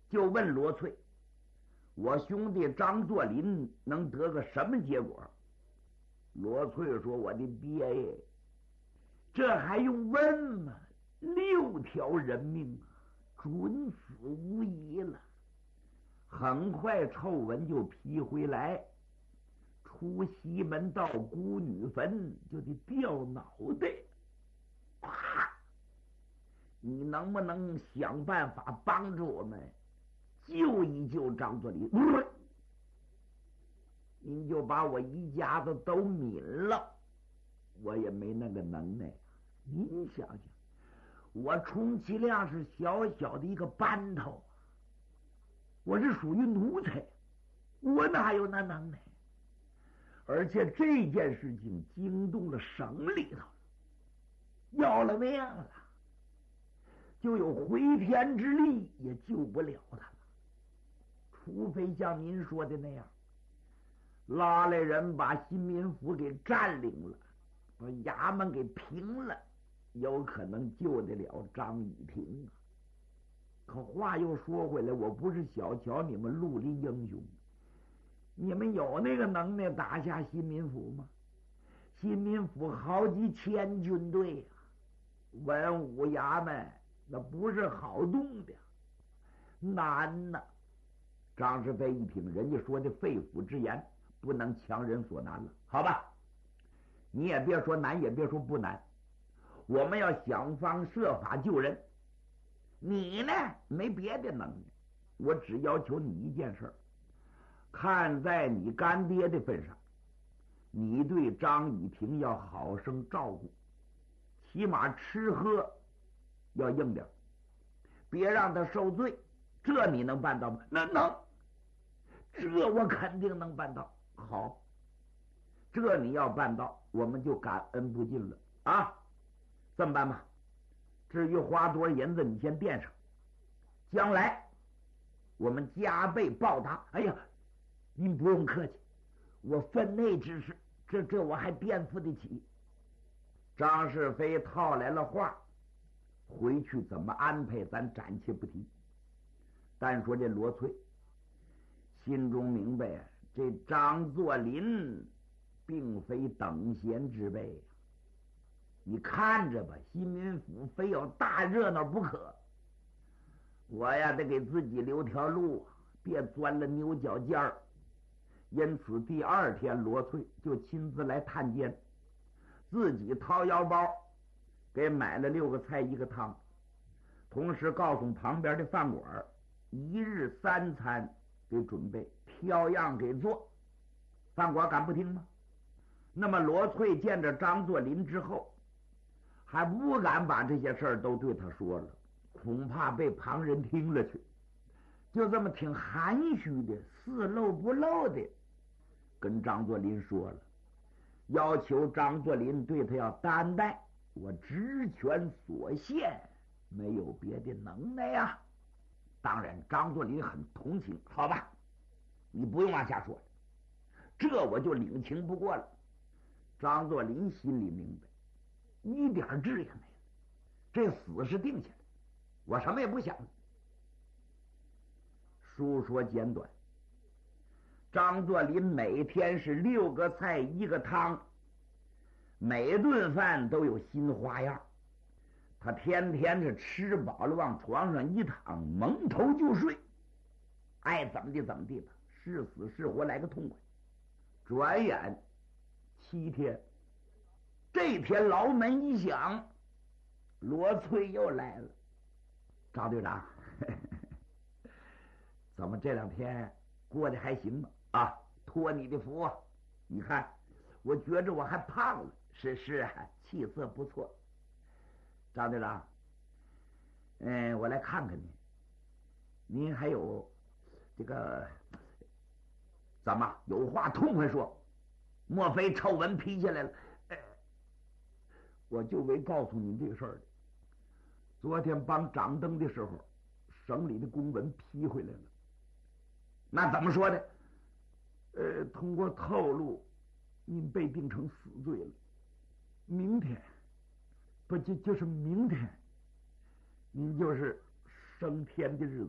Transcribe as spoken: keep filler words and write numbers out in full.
就问罗翠：“我兄弟张作霖能得个什么结果？”罗翠说：“我的爹耶，这还用问吗？六条人命啊，准死无疑了。”很快臭文就批回来，出西门到孤女坟就得掉脑袋。啊！你能不能想办法帮助我们救一救张作霖？您就把我一家子都抿了，我也没那个能耐。您想想，我充其量是小小的一个班头，我是属于奴才，我哪有那能耐？而且这件事情惊动了省里头，要了命了，就有回天之力也救不了他了，除非像您说的那样，拉来人把新民府给占领了，把衙门给平了，有可能救得了张雨婷啊。可话又说回来，我不是小瞧你们绿林英雄，你们有那个能耐打下新民府吗？新民府好几千军队啊，文武衙门那不是好动的，难呐。张世飞一听，人家说的肺腑之言，不能强人所难了，好吧？你也别说难，也别说不难，我们要想方设法救人。你呢，没别的能耐，我只要求你一件事，看在你干爹的份上，你对张雨婷要好生照顾，起码吃喝要硬点，别让他受罪。这你能办到吗？那能，这我肯定能办到。好，这你要办到，我们就感恩不尽了啊！这么办吧，至于花多少银子，你先垫上，将来我们加倍报答。哎呀，您不用客气，我分内之事，这这我还垫付得起。张世飞套来了话，回去怎么安排咱暂且不提，但说这罗翠心中明白，这张作霖并非等闲之辈，你看着吧，新民府非有大热闹不可，我呀得给自己留条路，别钻了牛角尖儿。因此第二天罗翠就亲自来探监，自己掏腰包给买了六个菜一个汤，同时告诉旁边的饭馆一日三餐给准备，挑样给做。饭馆敢不听吗？那么罗翠见着张作霖之后，还不敢把这些事儿都对他说了，恐怕被旁人听了去，就这么挺含蓄的，似露不露的跟张作霖说了，要求张作霖对他要担待，我职权所限，没有别的能耐呀。当然张作霖很同情，好吧，你不用往下说了，这我就领情不过了。张作霖心里明白，一点治也没了，这死是定下来，我什么也不想了。书说简短，张作霖每天是六个菜一个汤，每顿饭都有新花样，他天天是吃饱了往床上一躺，蒙头就睡，爱怎么地怎么地吧，是死是活来个痛快。转眼七天，这天牢门一响，罗翠又来了。张队长，呵呵，怎么这两天过得还行吗？啊，托你的福啊，你看我觉着我还胖了。是是啊，气色不错。张队长，嗯，我来看看您，您还有这个怎么有话痛快说？莫非臭文批下来了？哎，我就为告诉您这个事儿的。昨天帮掌灯的时候，省里的公文批回来了。那怎么说的？呃，通过透露，您被定成死罪了。明天，不就就是明天，您就是升天的日子。